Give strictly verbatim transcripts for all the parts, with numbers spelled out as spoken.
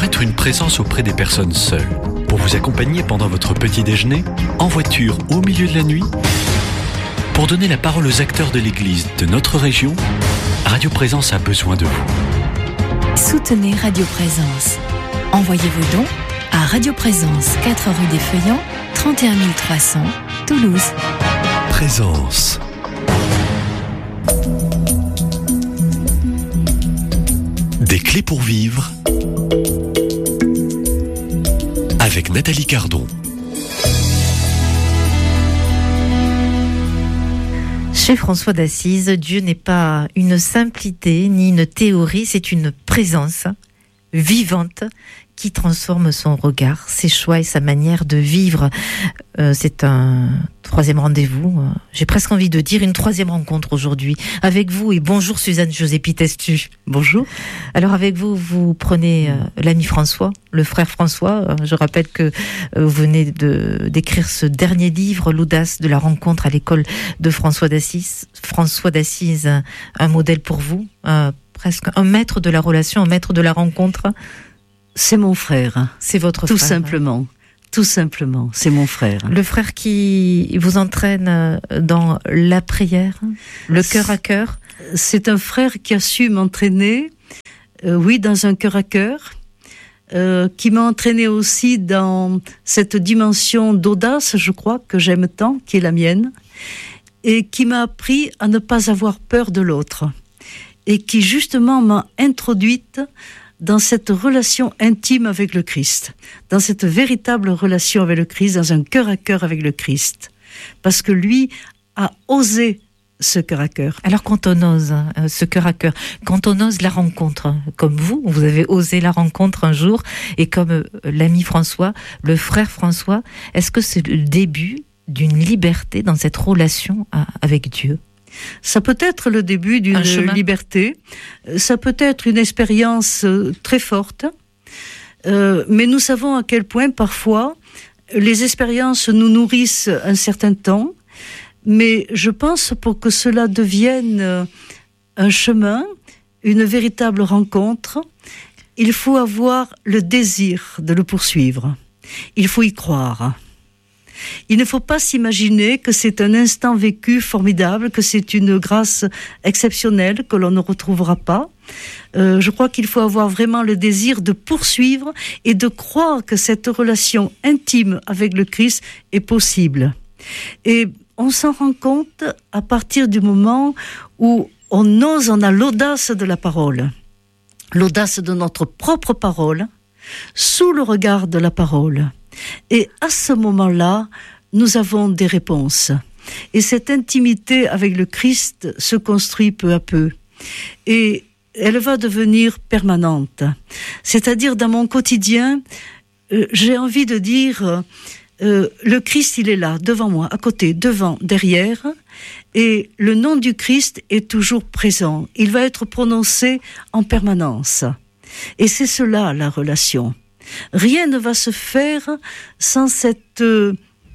être une présence auprès des personnes seules, pour vous accompagner pendant votre petit déjeuner, en voiture ou au milieu de la nuit. Pour donner la parole aux acteurs de l'Église de notre région, Radio Présence a besoin de vous. Soutenez Radio Présence. Envoyez vos dons à Radio Présence, quatre rue des Feuillants, trente et un mille trois cents, Toulouse. Présence. Des clés pour vivre avec Nathalie Cardon. Chez François d'Assise, Dieu n'est pas une simplité ni une théorie, c'est une présence vivante qui transforme son regard, ses choix et sa manière de vivre. Euh, c'est un troisième rendez-vous, euh, j'ai presque envie de dire une troisième rencontre aujourd'hui avec vous. Et bonjour Suzanne Joséphi Testu. Bonjour. Alors avec vous, vous prenez euh, l'ami François, le frère François. Euh, je rappelle que euh, vous venez de, d'écrire ce dernier livre, L'audace de la rencontre à l'école de François d'Assise. François d'Assise, un, un modèle pour vous, euh, presque un maître de la relation, un maître de la rencontre. C'est mon frère. C'est votre Tout frère. Tout simplement. Tout simplement. C'est mon frère. Le frère qui vous entraîne dans la prière, le cœur à cœur. C'est un frère qui a su m'entraîner, euh, oui, dans un cœur à cœur, euh, qui m'a entraîné aussi dans cette dimension d'audace, je crois, que j'aime tant, qui est la mienne, et qui m'a appris à ne pas avoir peur de l'autre, et qui justement m'a introduite dans cette relation intime avec le Christ, dans cette véritable relation avec le Christ, dans un cœur à cœur avec le Christ, parce que lui a osé ce cœur à cœur. Alors quand on ose euh, ce cœur à cœur, quand on ose la rencontre, comme vous, vous avez osé la rencontre un jour, et comme euh, l'ami François, le frère François, est-ce que c'est le début d'une liberté dans cette relation à, avec Dieu ? Ça peut être le début d'une liberté, ça peut être une expérience très forte, euh, mais nous savons à quel point parfois les expériences nous nourrissent un certain temps, mais je pense pour que cela devienne un chemin, une véritable rencontre, il faut avoir le désir de le poursuivre, il faut y croire. Il ne faut pas s'imaginer que c'est un instant vécu formidable, que c'est une grâce exceptionnelle que l'on ne retrouvera pas. Euh, je crois qu'il faut avoir vraiment le désir de poursuivre et de croire que cette relation intime avec le Christ est possible. Et on s'en rend compte à partir du moment où on ose, on a l'audace de la parole, l'audace de notre propre parole, sous le regard de la parole. Et à ce moment-là, nous avons des réponses. Et cette intimité avec le Christ se construit peu à peu. Et elle va devenir permanente. C'est-à-dire, dans mon quotidien, euh, j'ai envie de dire, euh, le Christ, il est là, devant moi, à côté, devant, derrière. Et le nom du Christ est toujours présent. Il va être prononcé en permanence. Et c'est cela, la relation. Rien ne va se faire sans cette euh,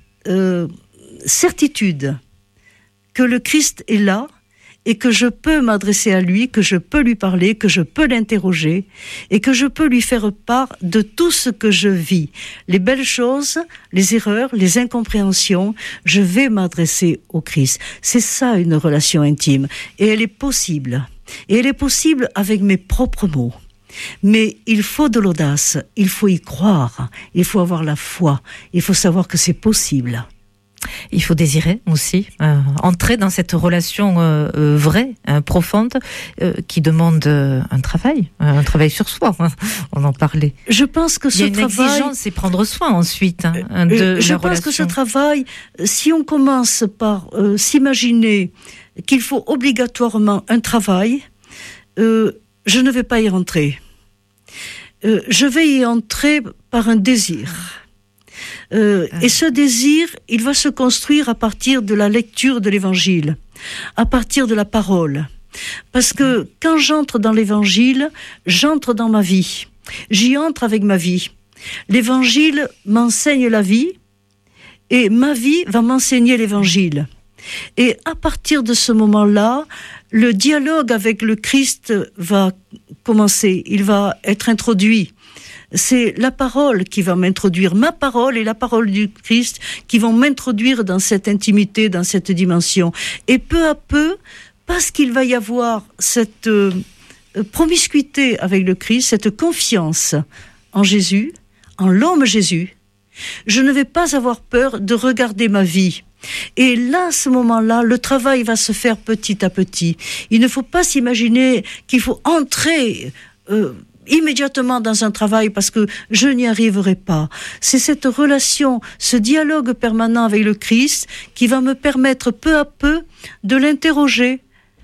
euh, certitude que le Christ est là et que je peux m'adresser à lui, que je peux lui parler, que je peux l'interroger et que je peux lui faire part de tout ce que je vis. Les belles choses, les erreurs, les incompréhensions, je vais m'adresser au Christ. C'est ça une relation intime et elle est possible. Et elle est possible avec mes propres mots. Mais il faut de l'audace, il faut y croire, il faut avoir la foi, il faut savoir que c'est possible. Il faut désirer aussi, euh, entrer dans cette relation euh, euh, vraie, euh, profonde, euh, qui demande euh, un travail, un travail sur soi, hein, on en parlait. Je pense que ce travail... Il y a une travail... exigence, c'est prendre soin ensuite hein, de euh, Je la pense relation. que ce travail, si on commence par euh, s'imaginer qu'il faut obligatoirement un travail, euh, je ne vais pas y rentrer. Euh, je vais y entrer par un désir. Euh, ah. Et ce désir, il va se construire à partir de la lecture de l'Évangile, à partir de la parole. Parce que quand j'entre dans l'Évangile, j'entre dans ma vie. J'y entre avec ma vie. L'Évangile m'enseigne la vie et ma vie va m'enseigner l'Évangile. Et à partir de ce moment-là, le dialogue avec le Christ va commencer, il va être introduit. C'est la parole qui va m'introduire, ma parole et la parole du Christ qui vont m'introduire dans cette intimité, dans cette dimension. Et peu à peu, parce qu'il va y avoir cette euh, promiscuité avec le Christ, cette confiance en Jésus, en l'homme Jésus, je ne vais pas avoir peur de regarder ma vie. Et là, à ce moment-là, le travail va se faire petit à petit. Il ne faut pas s'imaginer qu'il faut entrer euh, immédiatement dans un travail parce que je n'y arriverai pas. C'est cette relation, ce dialogue permanent avec le Christ qui va me permettre peu à peu de l'interroger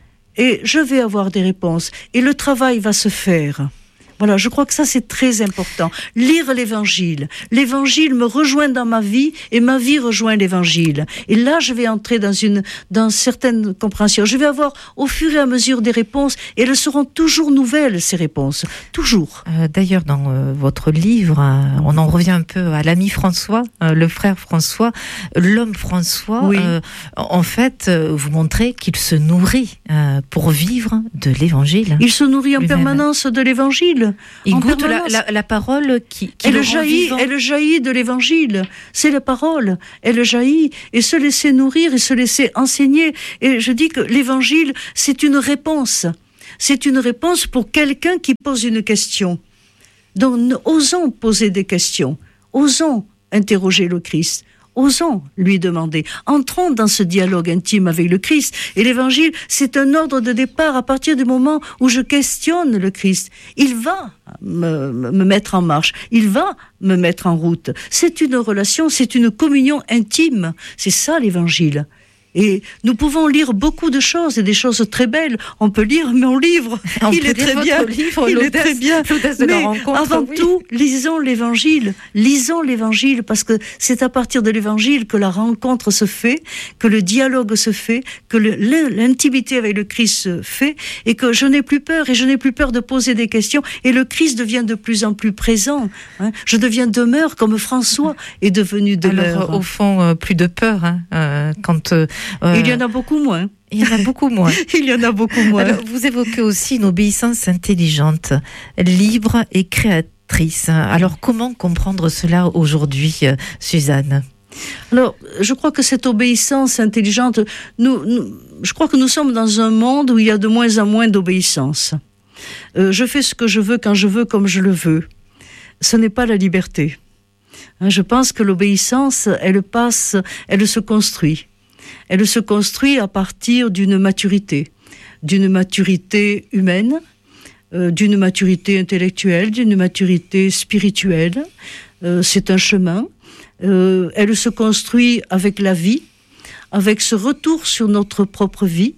et je vais avoir des réponses. Et le travail va se faire. Voilà, je crois que ça c'est très important. Lire l'évangile. L'évangile me rejoint dans ma vie et ma vie rejoint l'évangile. Et là, je vais entrer dans une, dans certaines compréhensions. Je vais avoir au fur et à mesure des réponses et elles seront toujours nouvelles, ces réponses. Toujours. Euh, d'ailleurs, dans euh, votre livre, euh, on en revient un peu à l'ami François, euh, le frère François, l'homme François. Oui. Euh, en fait, euh, vous montrez qu'il se nourrit euh, pour vivre de l'évangile. Il se nourrit en lui-même. permanence de l'évangile. Il en goûte la, permanence. la, la parole qui, qui elle le rend jaillit, vivant. elle jaillit de l'évangile. C'est la parole. Elle jaillit et se laisser nourrir et se laisser enseigner. Et je dis que l'évangile, c'est une réponse. C'est une réponse pour quelqu'un qui pose une question. Donc, osons poser des questions. Osons interroger le Christ. Osons lui demander. Entrons dans ce dialogue intime avec le Christ. Et l'évangile, c'est un ordre de départ à partir du moment où je questionne le Christ. Il va me, me mettre en marche. Il va me mettre en route. C'est une relation, c'est une communion intime. C'est ça l'évangile. Et nous pouvons lire beaucoup de choses, et des choses très belles. On peut lire, mais on livre. On il peut est lire très votre bien. livre, il est l'audace- très bien. l'audace de la Mais rencontre, avant oui. tout, lisons l'évangile. Lisons l'évangile, parce que c'est à partir de l'évangile que la rencontre se fait, que le dialogue se fait, que le- l'intimité avec le Christ se fait, et que je n'ai plus peur, et je n'ai plus peur de poser des questions, et le Christ devient de plus en plus présent. hein. Je deviens demeure, comme François est devenu demeure. Alors, au fond, euh, plus de peur. Hein, euh, quand euh, Il y en a beaucoup moins. il y en a beaucoup moins. Il y en a beaucoup moins. Alors, vous évoquez aussi une obéissance intelligente, libre et créatrice. Alors, comment comprendre cela aujourd'hui, euh, Suzanne ? Alors, je crois que cette obéissance intelligente, nous, nous, je crois que nous sommes dans un monde où il y a de moins en moins d'obéissance. Euh, je fais ce que je veux quand je veux, comme je le veux. Ce n'est pas la liberté. Hein, je pense que l'obéissance, elle passe, elle se construit. Elle se construit à partir d'une maturité, d'une maturité humaine, euh, d'une maturité intellectuelle, d'une maturité spirituelle. Euh, c'est un chemin. Euh, elle se construit avec la vie, avec ce retour sur notre propre vie.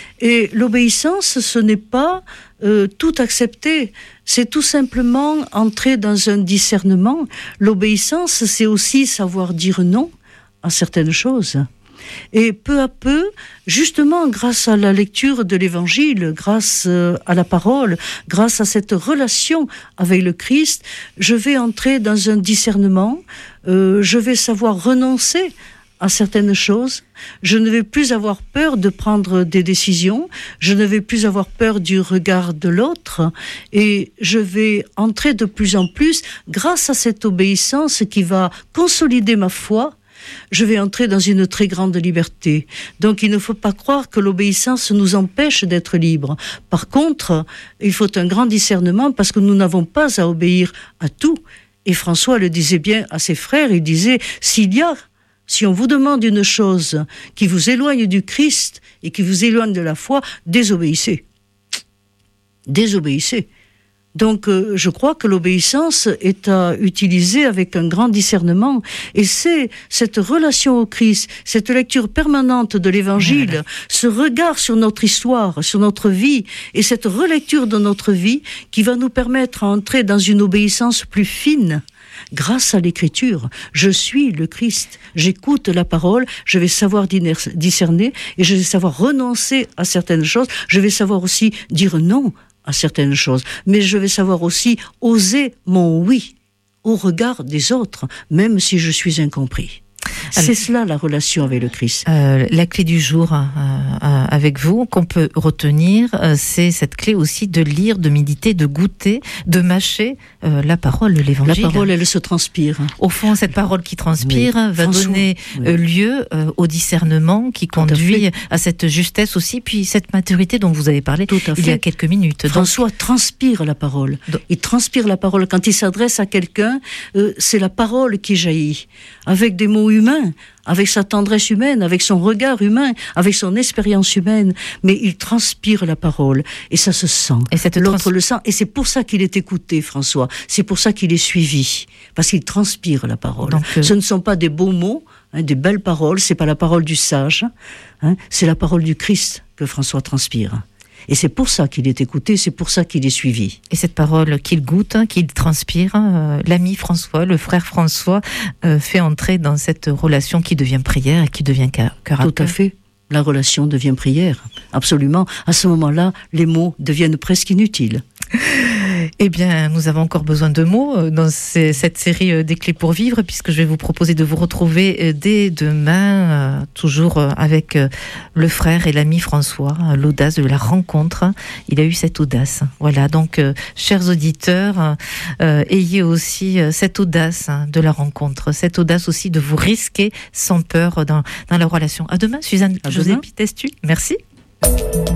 Et l'obéissance, ce n'est pas euh, tout accepter, c'est tout simplement entrer dans un discernement. L'obéissance, c'est aussi savoir dire non à certaines choses. Et peu à peu, justement grâce à la lecture de l'Évangile, grâce euh, à la parole, grâce à cette relation avec le Christ, je vais entrer dans un discernement, euh, je vais savoir renoncer à certaines choses, je ne vais plus avoir peur de prendre des décisions, je ne vais plus avoir peur du regard de l'autre, et je vais entrer de plus en plus, grâce à cette obéissance qui va consolider ma foi, je vais entrer dans une très grande liberté. Donc il ne faut pas croire que l'obéissance nous empêche d'être libres. Par contre, il faut un grand discernement parce que nous n'avons pas à obéir à tout. Et François le disait bien à ses frères, il disait, s'il y a, si on vous demande une chose qui vous éloigne du Christ et qui vous éloigne de la foi, désobéissez. Désobéissez. Donc, euh, je crois que l'obéissance est à utiliser avec un grand discernement. Et c'est cette relation au Christ, cette lecture permanente de l'Évangile, voilà. Ce regard sur notre histoire, sur notre vie, et cette relecture de notre vie qui va nous permettre d'entrer dans une obéissance plus fine. Grâce à l'écriture, je suis le Christ, j'écoute la parole, je vais savoir discerner et je vais savoir renoncer à certaines choses, je vais savoir aussi dire non à certaines choses, mais je vais savoir aussi oser mon oui au regard des autres, même si je suis incompris. C'est Alors, cela la relation avec le Christ. Euh, la clé du jour euh, euh, avec vous, qu'on peut retenir, euh, c'est cette clé aussi de lire, de méditer, de goûter, de mâcher euh, la parole, l'évangile. La parole, elle se transpire. Au fond, cette parole qui transpire oui. va François, donner oui. euh, lieu euh, au discernement qui Tout conduit à, à cette justesse aussi, puis cette maturité dont vous avez parlé il y a quelques minutes. François Donc, transpire la parole. Donc, il transpire la parole. Quand il s'adresse à quelqu'un, euh, c'est la parole qui jaillit, avec des mots humains, avec sa tendresse humaine, avec son regard humain, avec son expérience humaine, mais il transpire la parole, et ça se sent. Et cette L'autre trans... le sent, et c'est pour ça qu'il est écouté, François. C'est pour ça qu'il est suivi, parce qu'il transpire la parole. Donc, euh... Ce ne sont pas des beaux mots, hein, des belles paroles, c'est pas la parole du sage, hein, c'est la parole du Christ que François transpire. Et c'est pour ça qu'il est écouté, c'est pour ça qu'il est suivi. Et cette parole qu'il goûte, qu'il transpire, euh, l'ami François, le frère François, euh, fait entrer dans cette relation qui devient prière et qui devient cœur à cœur. Tout à fait. La relation devient prière. Absolument. À ce moment-là, les mots deviennent presque inutiles. Eh bien, nous avons encore besoin de mots dans ces, cette série des clés pour vivre, puisque je vais vous proposer de vous retrouver dès demain, toujours avec le frère et l'ami François, l'audace de la rencontre. Il a eu cette audace. Voilà, donc, euh, chers auditeurs, euh, ayez aussi cette audace de la rencontre, cette audace aussi de vous risquer sans peur dans, dans la relation. À demain, Suzanne José Pitestu. Merci.